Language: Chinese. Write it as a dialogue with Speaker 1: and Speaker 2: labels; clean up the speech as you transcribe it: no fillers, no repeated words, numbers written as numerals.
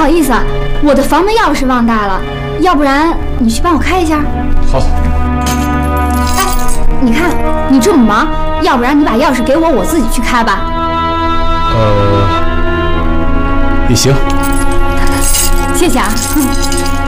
Speaker 1: 意思，我的房门钥匙忘带了，要不然你去帮我开一下。
Speaker 2: 好。
Speaker 1: 哎，你看你这么忙，要不然你把钥匙给我，我自己去开吧。
Speaker 2: 也行。
Speaker 1: 谢谢啊。